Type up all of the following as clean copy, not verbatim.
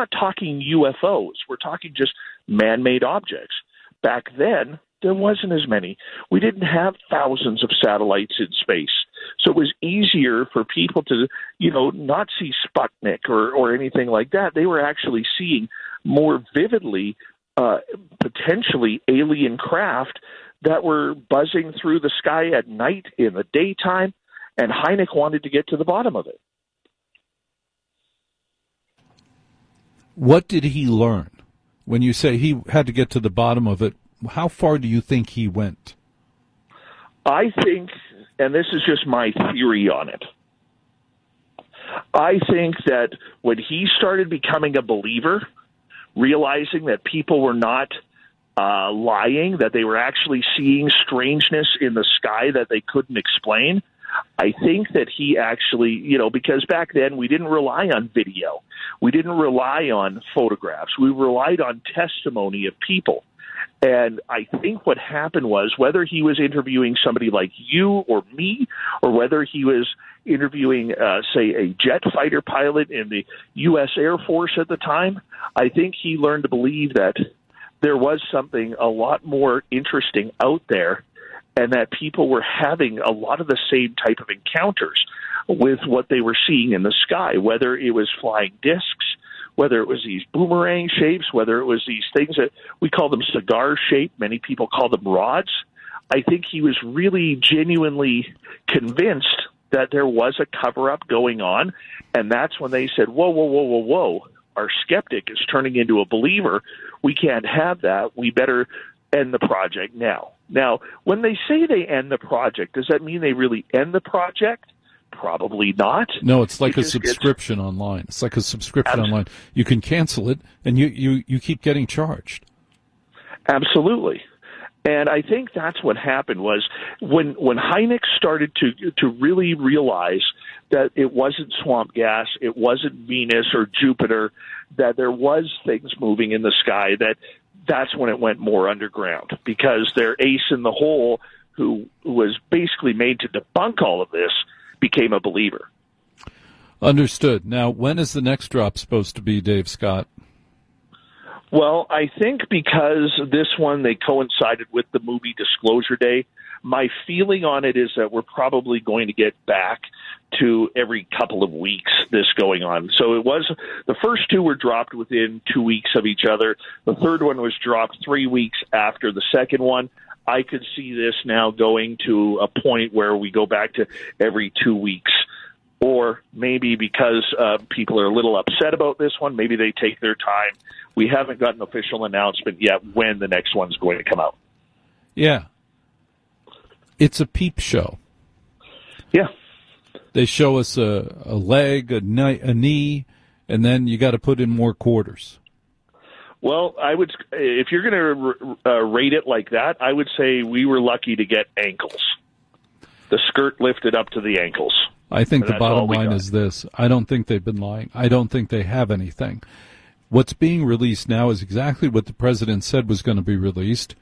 not talking UFOs. We're talking just man-made objects. Back then, there wasn't as many. We didn't have thousands of satellites in space. So it was easier for people to, not see Sputnik or anything like that. They were actually seeing more vividly, potentially alien craft that were buzzing through the sky at night in the daytime, and Hynek wanted to get to the bottom of it. What did he learn? When you say he had to get to the bottom of it, how far do you think he went? I think, and this is just my theory on it, I think that when he started becoming a believer, realizing that people were not lying, that they were actually seeing strangeness in the sky that they couldn't explain, I think that he actually, because back then we didn't rely on video. We didn't rely on photographs. We relied on testimony of people. And I think what happened was, whether he was interviewing somebody like you or me, or whether he was interviewing, say, a jet fighter pilot in the U.S. Air Force at the time, I think he learned to believe that there was something a lot more interesting out there, and that people were having a lot of the same type of encounters with what they were seeing in the sky, whether it was flying discs, whether it was these boomerang shapes, whether it was these things that we call them cigar shaped, many people call them rods. I think he was really genuinely convinced that there was a cover-up going on, and that's when they said, whoa, our skeptic is turning into a believer. We can't have that. We better end the project now. Now, when they say they end the project, does that mean they really end the project? Probably not. No, it's like a subscription online. It's like a subscription online. You can cancel it, and you keep getting charged. Absolutely. And I think that's what happened was when Hynek started to really realize that it wasn't swamp gas, it wasn't Venus or Jupiter, that there was things moving in the sky, that's when it went more underground, because their ace in the hole, who was basically made to debunk all of this, became a believer. Understood. Now, when is the next drop supposed to be, Dave Scott? Well, I think because this one, they coincided with the movie Disclosure Day, my feeling on it is that we're probably going to get back to every couple of weeks this going on. So it was, the first two were dropped within 2 weeks of each other. The third one was dropped 3 weeks after the second one. I could see this now going to a point where we go back to every 2 weeks. Or maybe because people are a little upset about this one, maybe they take their time. We haven't got an official announcement yet when the next one's going to come out. Yeah. It's a peep show. Yeah. They show us a leg, a knee, and then you got to put in more quarters. Well, if you're going to rate it like that, I would say we were lucky to get ankles. The skirt lifted up to the ankles. I think the bottom line is this. I don't think they've been lying. I don't think they have anything. What's being released now is exactly what the president said was going to be released.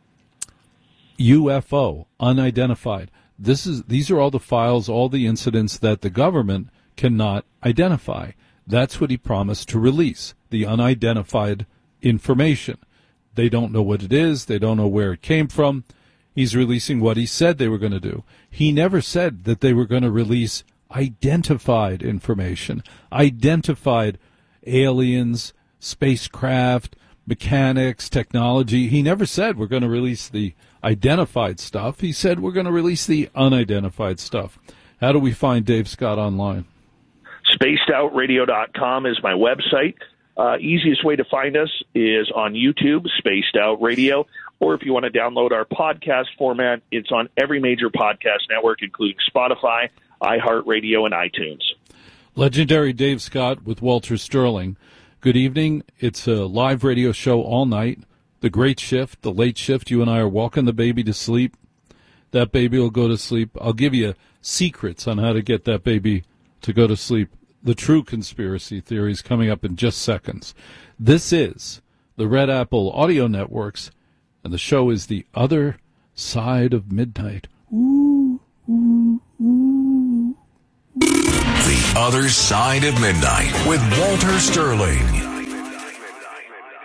UFO, unidentified. These are all the files, all the incidents that the government cannot identify. That's what he promised to release, the unidentified information. They don't know what it is. They don't know where it came from. He's releasing what he said they were going to do. He never said that they were going to release identified information, identified aliens, spacecraft, mechanics, technology. He never said we're going to release the identified stuff. He said we're going to release the unidentified stuff. How do we find Dave Scott online? SpacedOutRadio.com is my website. Easiest way to find us is on YouTube, Spaced Out Radio, or if you want to download our podcast format, it's on every major podcast network, including Spotify, iHeartRadio, and iTunes. Legendary Dave Scott with Walter Sterling. Good evening. It's a live radio show all night. The great shift, the late shift. You and I are walking the baby to sleep. That baby will go to sleep. I'll give you secrets on how to get that baby to go to sleep. The true conspiracy theories coming up in just seconds. This is the Red Apple Audio Networks, and the show is The Other Side of Midnight. Ooh, ooh, ooh. The Other Side of Midnight with Walter Sterling.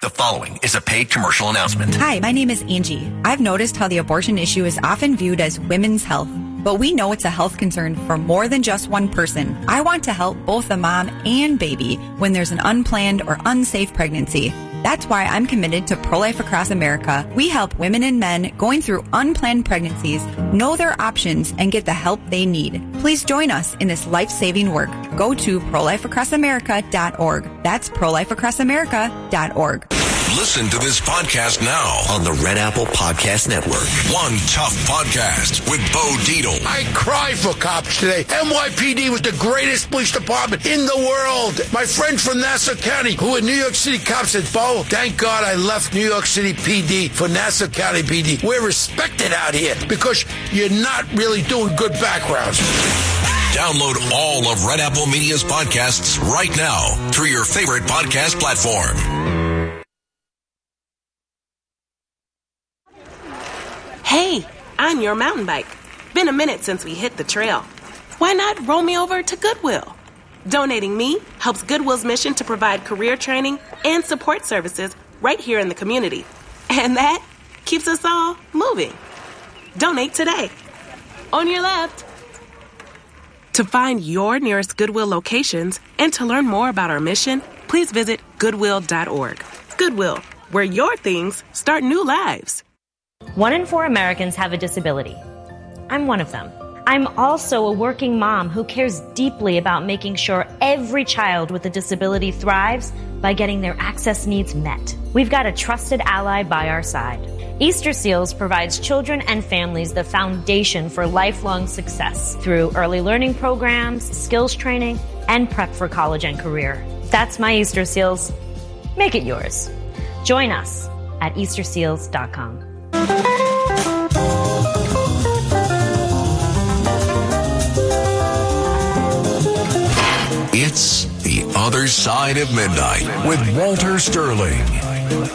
The following is a paid commercial announcement. Hi, my name is Angie. I've noticed how the abortion issue is often viewed as women's health, but we know it's a health concern for more than just one person. I want to help both the mom and baby when there's an unplanned or unsafe pregnancy. That's why I'm committed to Pro-Life Across America. We help women and men going through unplanned pregnancies know their options and get the help they need. Please join us in this life-saving work. Go to prolifeacrossamerica.org. That's prolifeacrossamerica.org. Listen to this podcast now on the Red Apple Podcast Network. One Tough Podcast with Bo Dietl. I cry for cops today. NYPD was the greatest police department in the world. My friend from Nassau County, who in New York City cops, said, Bo, thank God I left New York City PD for Nassau County PD. We're respected out here because you're not really doing good backgrounds. Download all of Red Apple Media's podcasts right now through your favorite podcast platform. Hey, I'm your mountain bike. Been a minute since we hit the trail. Why not roll me over to Goodwill? Donating me helps Goodwill's mission to provide career training and support services right here in the community. And that keeps us all moving. Donate today. On your left. To find your nearest Goodwill locations and to learn more about our mission, please visit Goodwill.org. Goodwill, where your things start new lives. 1 in 4 Americans have a disability. I'm one of them. I'm also a working mom who cares deeply about making sure every child with a disability thrives by getting their access needs met. We've got a trusted ally by our side. Easter Seals provides children and families the foundation for lifelong success through early learning programs, skills training, and prep for college and career. That's my Easter Seals. Make it yours. Join us at easterseals.com. It's The Other Side of Midnight with Walter Sterling.